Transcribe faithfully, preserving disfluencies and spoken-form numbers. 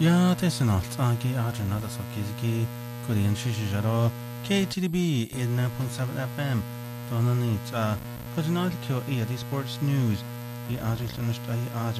Ja, det är något. Agi Adrian hade så kiziki Korean shishijaro K T D B one oh seven F M. Donna nit a Korean kyo e di sports news. I Adrian stunist ai